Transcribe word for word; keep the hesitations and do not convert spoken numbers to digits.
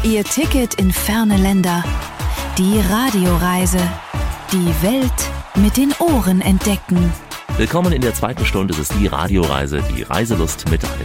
Ihr Ticket in ferne Länder. Die Radioreise. Die Welt mit den Ohren entdecken. Willkommen in der zweiten Stunde. Es ist die Radioreise, die Reiselust mit einem